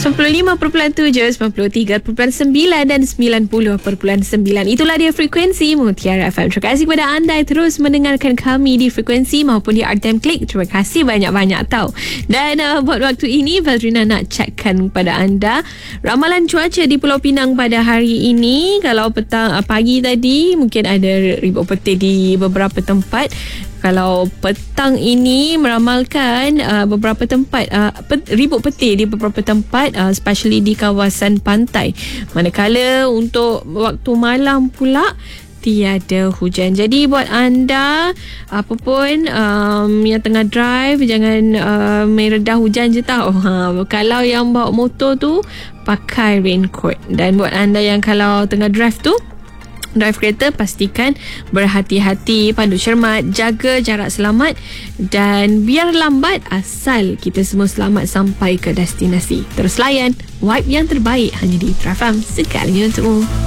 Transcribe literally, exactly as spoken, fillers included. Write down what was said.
sembilan puluh lima perpuluhan tujuh, sembilan puluh tiga perpuluhan sembilan dan sembilan puluh perpuluhan sembilan. Itulah dia frekuensi Mutiara F M. Terima kasih kepada anda yang terus mendengarkan kami di frekuensi maupun di R T M Klik. Terima kasih banyak-banyak tau. Dan uh, buat waktu ini Valdrina nak cekkan kepada anda ramalan cuaca di Pulau Pinang pada hari ini. Kalau petang uh, pagi tadi mungkin ada ribut petir di beberapa tempat. Kalau petang ini meramalkan uh, beberapa tempat uh, pet, ribut petir di beberapa tempat, uh, especially di kawasan pantai. Manakala untuk waktu malam pula tiada hujan. Jadi buat anda apa pun um, yang tengah drive, jangan uh, meredah hujan je tau. Ha, kalau yang bawa motor tu pakai raincoat. Dan buat anda yang kalau tengah drive tu, drive kereta, pastikan berhati-hati, pandu cermat, jaga jarak selamat dan biar lambat asal kita semua selamat sampai ke destinasi. Terus layan vibe yang terbaik hanya di Trafam sekali untukmu.